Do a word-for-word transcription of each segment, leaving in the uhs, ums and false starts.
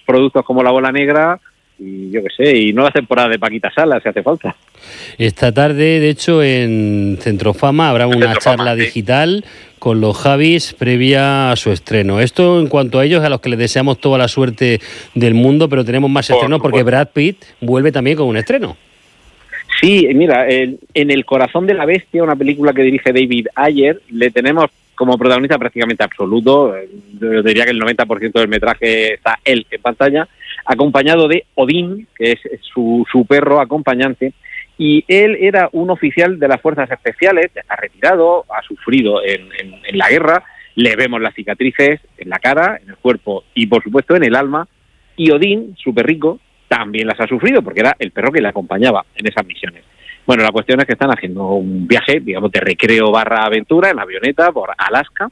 productos como La Bola Negra y yo qué sé, y nueva temporada de Paquita Salas si hace falta. Esta tarde, de hecho, en Centrofama habrá una Centrofama, charla sí. digital con los Javis previa a su estreno. Esto en cuanto a ellos, a los que les deseamos toda la suerte del mundo, pero tenemos más Por estrenos porque Brad Pitt vuelve también con un estreno. Sí, mira, el, en El corazón de la bestia, una película que dirige David Ayer, le tenemos como protagonista prácticamente absoluto. Yo diría que el noventa por ciento del metraje está él en pantalla, acompañado de Odín, que es su, su perro acompañante, y él era un oficial de las fuerzas especiales, ha retirado, ha sufrido en, en, en la guerra, le vemos las cicatrices en la cara, en el cuerpo y por supuesto en el alma, y Odín, su perrico, también las ha sufrido porque era el perro que le acompañaba en esas misiones. Bueno, la cuestión es que están haciendo un viaje, digamos, de recreo barra aventura en avioneta por Alaska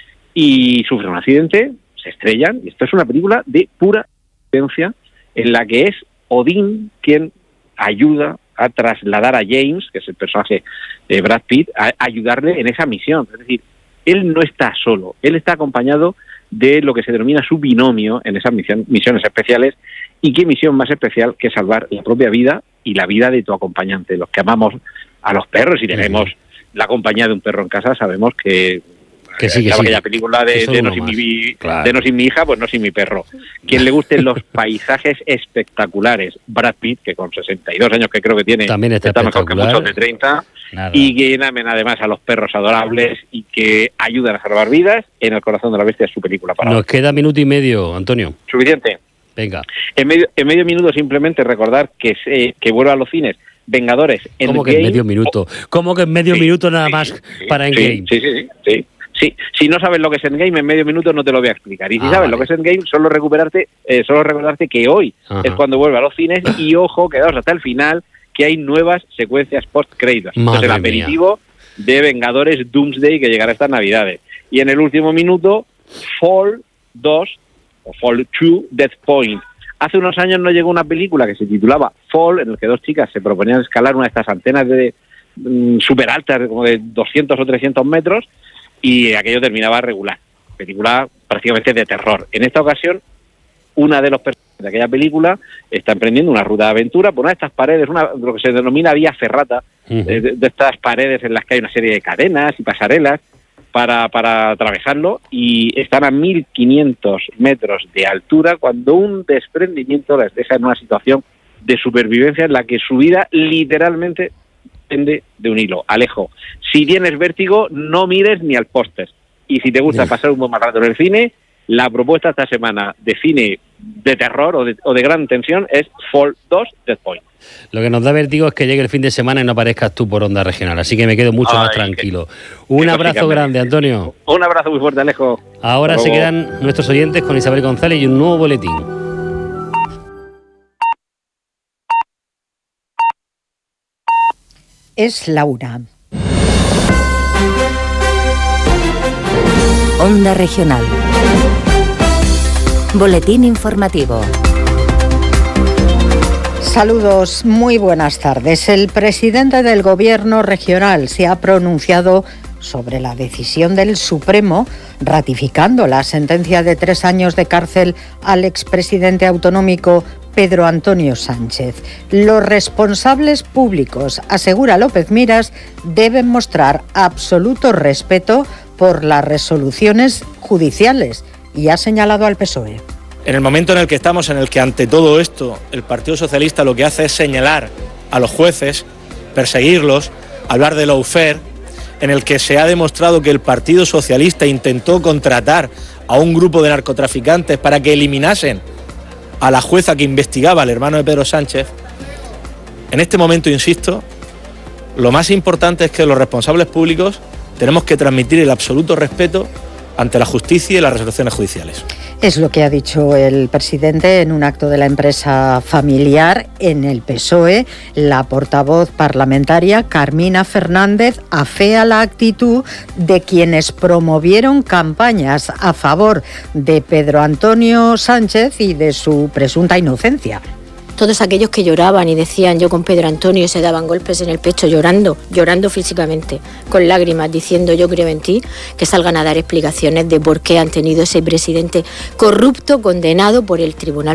y sufren un accidente, se estrellan, y esto es una película de pura ciencia en la que es Odín quien ayuda a trasladar a James, que es el personaje de Brad Pitt, a ayudarle en esa misión. Es decir, él no está solo, él está acompañado de lo que se denomina su binomio en esas misión, misiones especiales. Y qué misión más especial que salvar la propia vida y la vida de tu acompañante. Los que amamos a los perros y tenemos la compañía de un perro en casa, sabemos que, que sí, que sí. aquella película de, de, no sin mi, claro. de no sin mi hija, pues no sin mi perro. Quien le gusten los paisajes espectaculares, Brad Pitt, que con sesenta y dos años que creo que tiene, también está, está mejor que muchos de treinta, Nada. Y que amen además a los perros adorables y que ayudan a salvar vidas. En El corazón de la bestia es su película para Nos hoy. queda minuto y medio, Antonio. Suficiente. Venga. En medio, en medio minuto simplemente recordar que se, que vuelva a los cines Vengadores. ¿Cómo que en medio minuto? ¿Cómo que en medio sí, minuto nada sí, más sí, para Endgame? Sí, sí, sí, sí, sí. Si no sabes lo que es Endgame, en medio minuto no te lo voy a explicar. Y si ah, sabes vale. lo que es Endgame, solo recuperarte, eh, solo recordarte que hoy Ajá. es cuando vuelve a los cines y ojo, quedaos hasta el final, que hay nuevas secuencias post-créditos. Entonces el aperitivo mía. de Vengadores Doomsday que llegará estas Navidades. Y en el último minuto, Fall dos o Fall dos, Death Point. Hace unos años no llegó una película que se titulaba Fall, en el que dos chicas se proponían escalar una de estas antenas de mm, súper altas, como de doscientos o trescientos metros, y aquello terminaba regular. Película prácticamente de terror. En esta ocasión, una de los personajes de aquella película está emprendiendo una ruta de aventura por una de estas paredes, una, lo que se denomina vía ferrata, uh-huh. de, de estas paredes en las que hay una serie de cadenas y pasarelas, Para, para atravesarlo, y están a mil quinientos metros de altura cuando un desprendimiento les deja en una situación de supervivencia en la que su vida literalmente pende de un hilo. Alejo, si tienes vértigo, no mires ni al póster. Y si te gusta pasar un buen rato en el cine, la propuesta esta semana de cine de terror o de, o de gran tensión es Fall dos, Death Point. Lo que nos da vértigo es que llegue el fin de semana y no aparezcas tú por Onda Regional, así que me quedo mucho Ay, más tranquilo. Que, un que abrazo grande, Antonio. Un abrazo muy fuerte, Alejo. Ahora se quedan nuestros oyentes con Isabel González y un nuevo boletín. Es Laura. Onda Regional. Boletín informativo. Saludos, muy buenas tardes. El presidente del Gobierno regional se ha pronunciado sobre la decisión del Supremo ratificando la sentencia de tres años de cárcel al expresidente autonómico Pedro Antonio Sánchez. Los responsables públicos, asegura López Miras, deben mostrar absoluto respeto por las resoluciones judiciales y ha señalado al P S O E. En el momento en el que estamos, en el que ante todo esto el Partido Socialista lo que hace es señalar a los jueces, perseguirlos, hablar de lawfare, en el que se ha demostrado que el Partido Socialista intentó contratar a un grupo de narcotraficantes para que eliminasen a la jueza que investigaba al hermano de Pedro Sánchez, en este momento, insisto, lo más importante es que los responsables públicos tenemos que transmitir el absoluto respeto ante la justicia y las resoluciones judiciales. Es lo que ha dicho el presidente en un acto de la empresa familiar en el P S O E. La portavoz parlamentaria Carmina Fernández afea la actitud de quienes promovieron campañas a favor de Pedro Antonio Sánchez y de su presunta inocencia. Todos aquellos que lloraban y decían yo con Pedro Antonio y se daban golpes en el pecho llorando, llorando físicamente, con lágrimas, diciendo yo creo en ti, que salgan a dar explicaciones de por qué han tenido ese presidente corrupto condenado por el Tribunal